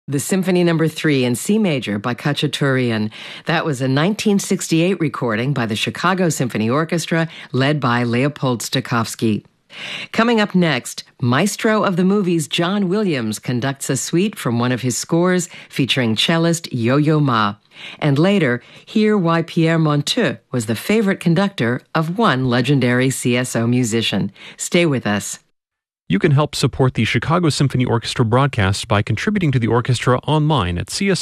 The Symphony No. 3 in C major by Khachaturian. That was a 1968 recording by the Chicago Symphony Orchestra, led by Leopold Stokowski. Coming up next, maestro of the movies John Williams conducts a suite from one of his scores featuring cellist Yo-Yo Ma. And later, hear why Pierre Monteux was the favorite conductor of one legendary CSO musician. Stay with us. You can help support the Chicago Symphony Orchestra broadcast by contributing to the orchestra online at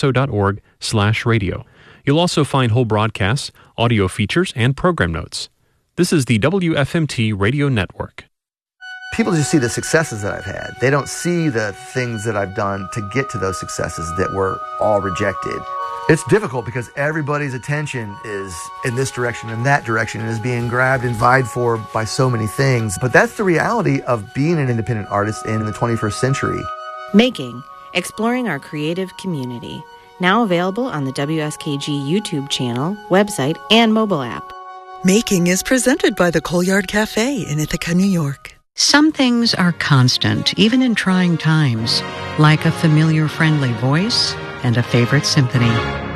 cso.org/radio. You'll also find whole broadcasts, audio features, and program notes. This is the WFMT Radio Network. People just see the successes that I've had. They don't see the things that I've done to get to those successes that were all rejected. It's difficult because everybody's attention is in this direction and that direction and is being grabbed and vied for by so many things. But that's the reality of being an independent artist in the 21st century. Making, exploring our creative community. Now available on the WSKG YouTube channel, website, and mobile app. Making is presented by the Colyard Cafe in Ithaca, New York. Some things are constant, even in trying times, like a familiar, friendly voice and a favorite symphony.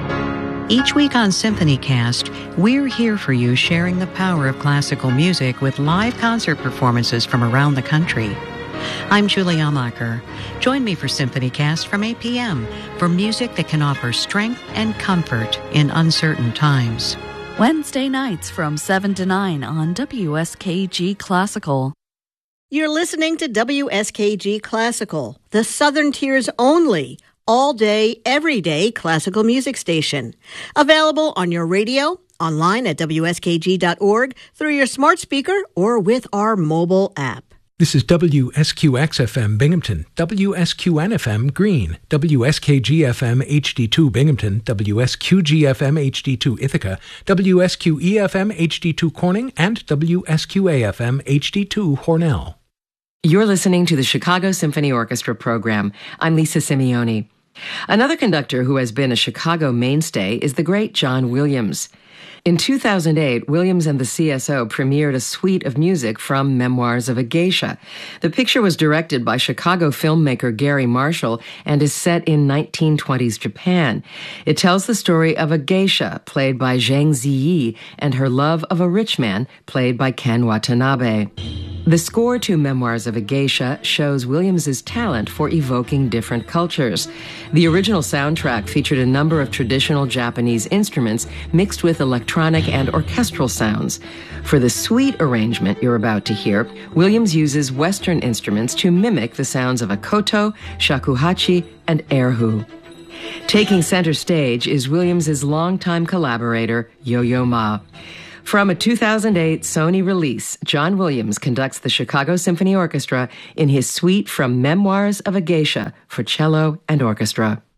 Each week on SymphonyCast, we're here for you, sharing the power of classical music with live concert performances from around the country. I'm Julie Almacher. Join me for SymphonyCast from 8 p.m. for music that can offer strength and comfort in uncertain times. Wednesday nights from 7 to 9 on WSKG Classical. You're listening to WSKG Classical, the Southern Tier's only all-day, everyday classical music station. Available on your radio, online at wskg.org, through your smart speaker, or with our mobile app. This is WSQX-FM Binghamton, WSQN-FM Greene, WSKG-FM HD2 Binghamton, WSQG-FM HD2 Ithaca, WSQE-FM HD2 Corning, and WSQA-FM HD2 Hornell. You're listening to the Chicago Symphony Orchestra program. I'm Lisa Simeone. Another conductor who has been a Chicago mainstay is the great John Williams. In 2008, Williams and the CSO premiered a suite of music from Memoirs of a Geisha. The picture was directed by Chicago filmmaker Gary Marshall and is set in 1920s Japan. It tells the story of a geisha, played by Zhang Ziyi, and her love of a rich man, played by Ken Watanabe. The score to Memoirs of a Geisha shows Williams's talent for evoking different cultures. The original soundtrack featured a number of traditional Japanese instruments mixed with electronic and orchestral sounds. For the suite arrangement you're about to hear, Williams uses Western instruments to mimic the sounds of a koto, shakuhachi, and erhu. Taking center stage is Williams's longtime collaborator, Yo-Yo Ma. From a 2008 Sony release, John Williams conducts the Chicago Symphony Orchestra in his suite from Memoirs of a Geisha for cello and orchestra.